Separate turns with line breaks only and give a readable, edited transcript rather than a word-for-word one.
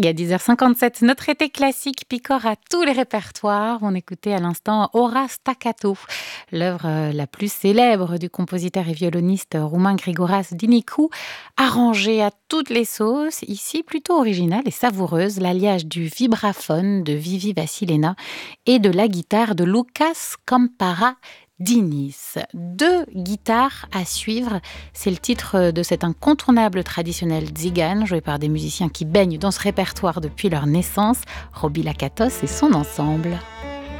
Il est 10h57, notre été classique picore à tous les répertoires. On écoutait à l'instant Ora Staccato, l'œuvre la plus célèbre du compositeur et violoniste roumain Grigoras Dinicu, arrangée à toutes les sauces, ici plutôt originale et savoureuse, l'alliage du vibraphone de Vivi Vassilena et de la guitare de Lucas Campara Diniz. 2 guitares à suivre, c'est le titre de cet incontournable traditionnel tzigane, joué par des musiciens qui baignent dans ce répertoire depuis leur naissance, Robbie Lakatos et son ensemble.